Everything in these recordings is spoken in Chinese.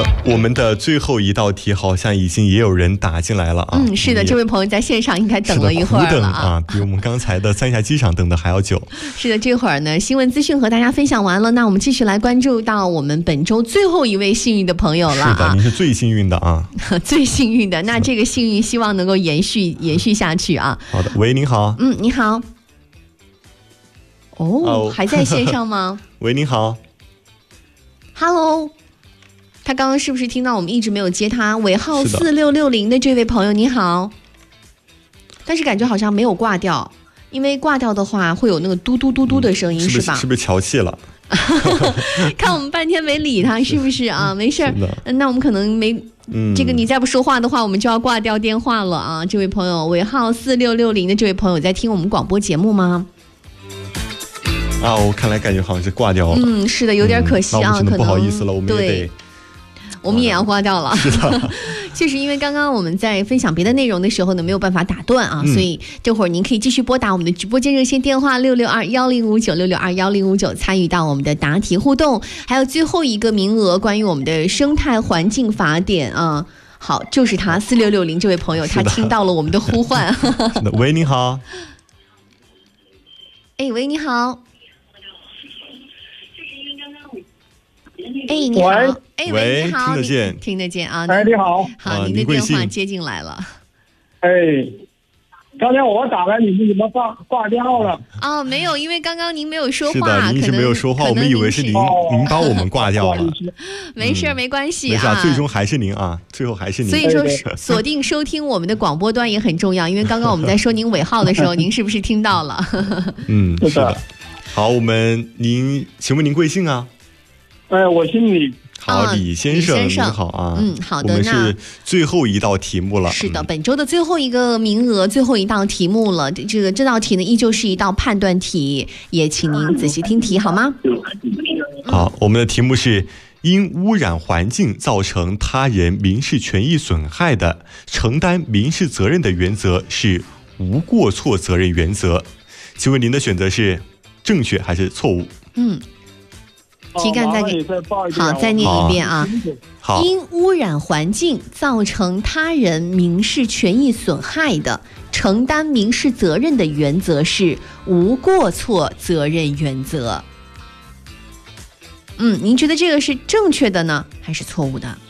的，我们的最后一道题好像已经也有人打进来了啊。 是的，这位朋友在线上应该等了一会儿了啊， 比我们刚才的三峡机场等的还要久。 是的，这会儿呢，新闻资讯和大家分享完了，那我们继续来关注到我们本周最后一位幸运的朋友了啊。 是的，您是最幸运的啊， 最幸运的。那这个幸运希望能够延续下去啊。 好的，喂，您好。 你好。还在线上吗？ 喂，您好。 Hello。他刚刚是不是听到我们一直没有接他？尾号4660的这位朋友你好，但是感觉好像没有挂掉，因为挂掉的话会有那个嘟嘟嘟嘟的声音，是吧？ 是不是调戏了？ 看我们半天没理他，是不是啊？没事，那我们可能没这个，你再不说话的话，我们就要挂掉电话了啊！这位朋友尾号4660的这位朋友在听我们广播节目吗？ 我看来感觉好像是挂掉了。 是的，有点可惜啊，可能不好意思了，我们也得。 我们也要挂掉了， 是的， 确实，因为刚刚我们在分享别的内容的时候呢，没有办法打断啊，所以这会儿您可以继续拨打我们的直播间热线电话662-1059，662-1059，参与到我们的答题互动，还有最后一个名额，关于我们的生态环境法典啊，好，就是他4660这位朋友，他听到了我们的呼唤。 喂，你好。 喂，你好。你好。喂，你好，听得见啊。 你好。 好，您的电话接进来了。 刚才我打了，你们怎么挂掉了？ 没有，因为刚刚您没有说话。 是的，您一直没有说话，我们以为是您把我们挂掉了。 没事，没关系啊。最终还是您啊，最后还是您。 所以说，锁定收听我们的广播端也很重要，因为刚刚我们在说您尾号的时候，您是不是听到了？ 是的。好，请问您贵姓啊？ 我姓李。 好，李先生，您好啊。 好的。 我们是最后一道题目了。 是的，本周的最后一个名额，最后一道题目了。这道题呢，依旧是一道判断题，也请您仔细听题好吗？ 好，我们的题目是：因污染环境造成他人民事权益损害的，承担民事责任的原则是无过错责任原则。请问您的选择是正确还是错误？ 题干再念一遍啊！因污染环境造成他人民事权益损害的，承担民事责任的原则是无过错责任原则。您觉得这个是正确的呢，还是错误的？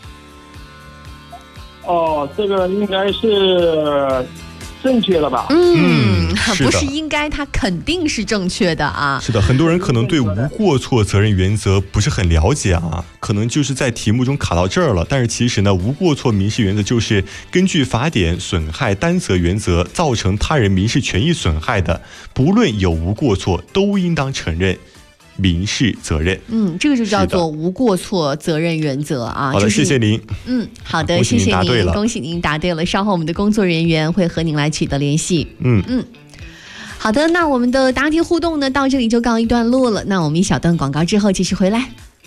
这个应该是正确了吧？ 不是应该，它肯定是正确的啊。 是的，很多人可能对无过错责任原则不是很了解啊，可能就是在题目中卡到这儿了。但是其实呢，无过错民事原则就是根据法典损害担责原则造成他人民事权益损害的，不论有无过错，都应当承认民事责任。 这个就叫做无过错责任原则啊。 好的，谢谢您。 好的，谢谢您，恭喜您答对了。稍后我们的工作人员会和您来取得联系。好的，那我们的答题互动呢，到这里就告一段落了。那我们一小段广告之后继续回来。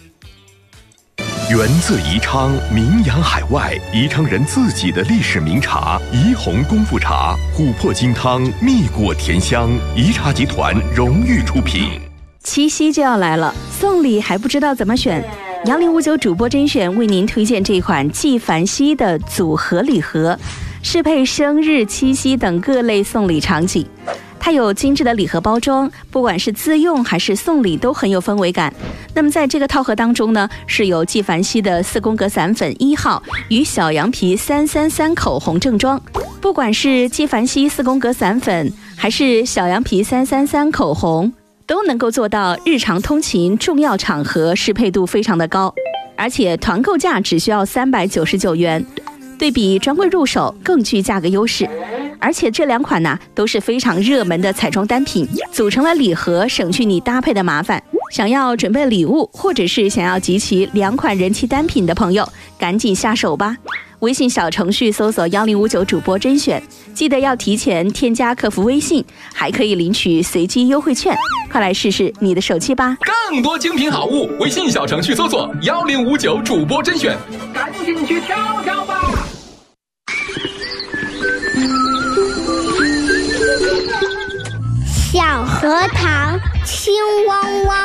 源自宜昌，名扬海外，宜昌人自己的历史名茶宜红功夫茶，琥珀金汤，蜜果甜香，宜茶集团荣誉出品。 七夕就要来了，送礼还不知道怎么选。1059主播甄选为您推荐这款纪梵希的组合礼盒，适配生日、七夕等各类送礼场景。它有精致的礼盒包装，不管是自用还是送礼都很有氛围感。那么在这个套盒当中呢，是有纪梵希的4宫格散粉1号与小羊皮333口红正装。不管是纪梵希4宫格散粉还是小羊皮333口红，都能够做到日常通勤重要场合适配度非常的高，而且团购价只需要399元，对比专柜入手更具价格优势。而且这2款呢都是非常热门的彩妆单品，组成了礼盒，省去你搭配的麻烦。想要准备礼物，或者是想要集齐2款人气单品的朋友，赶紧下手吧。微信小程序搜索1059主播甄选，记得要提前添加客服微信，还可以领取随机优惠券。快来试试你的手气吧！ 更多精品好物，微信小程序搜索1059主播甄选，赶紧去挑挑吧！ 小荷塘青汪汪。